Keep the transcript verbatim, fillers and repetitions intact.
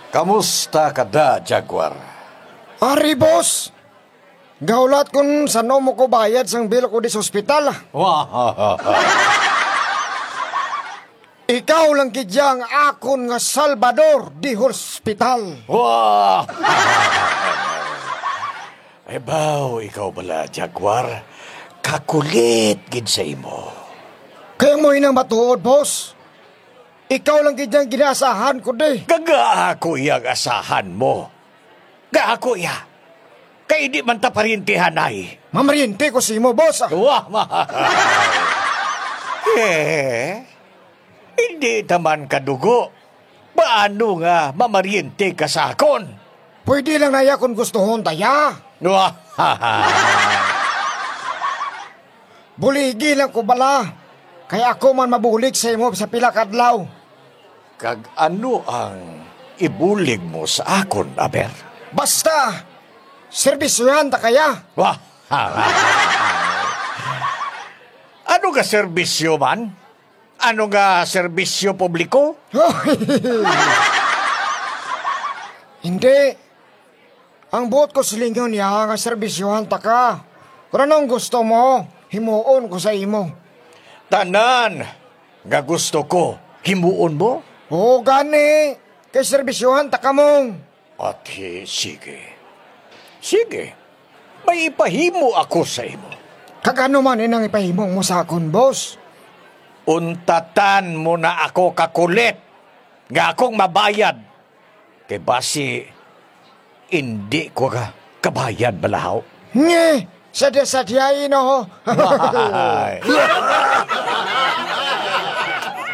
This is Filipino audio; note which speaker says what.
Speaker 1: Kamusta ka da, Jaguar?
Speaker 2: Ari, boss. Gaulat kun sano mo ko bayad sang bil ko di sa ospital.
Speaker 1: Wah,
Speaker 2: Ikaw lang kidyang akon nga Salvador di hospital.
Speaker 1: wah. Ay baw, ikaw bala, Jaguar. Kakulit gid sa imo.
Speaker 2: Kaya mo inang matuod, boss. Ikaw lang kidyang ginasahan ko di.
Speaker 1: Kaga ako iyang asahan mo. Ga ako iya. Kay di man ta parintihan ay.
Speaker 2: Mamariente ko si mo, boss. ah.
Speaker 1: Wah, mahal. Eh, hindi taman kadugo. Paano nga mamariente ka sa akon?
Speaker 2: Pwede lang na iya kung gustuhon taya.
Speaker 1: Wah,
Speaker 2: Buligi lang ko bala. Kaya ako man mabulig sa imo sa pila kadlaw.
Speaker 1: kag ano ang ibulig mo sa akon, Aber?
Speaker 2: Basta, servisyohan ta kaya.
Speaker 1: Wah, ano nga serbisyo man? Ano nga serbisyo publiko?
Speaker 2: Hindi. Ang buot ko silingon niya nga servisyohan ta ka. Kung anong gusto mo, himuon ko sa imo.
Speaker 1: Tanan nga gusto ko, himuon mo?
Speaker 2: Oo, gani. Kay servisyohan ta ka mong.
Speaker 1: At eh, sige. Sige. May ipahimo ako sa imo.
Speaker 2: Kagano man inang ipahimong mo sa akon, boss.
Speaker 1: Untatan mo na ako kakulit. Nga akong mabayad. Kay basi, hindi ko ka kabayad balahaw.
Speaker 2: Nye, sadya-sadyain ako.
Speaker 1: Ay.